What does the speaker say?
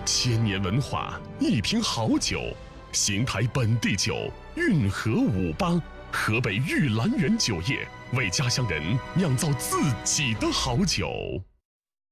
千年文化，一瓶好酒，邢台本地酒，运河58，河北玉兰园酒业为家乡人酿造自己的好酒。